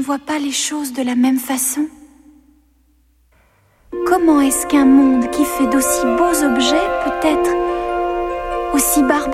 vois pas les choses de la même façon. Comment est-ce qu'un monde qui fait d'aussi beaux objets peut être aussi barbare ?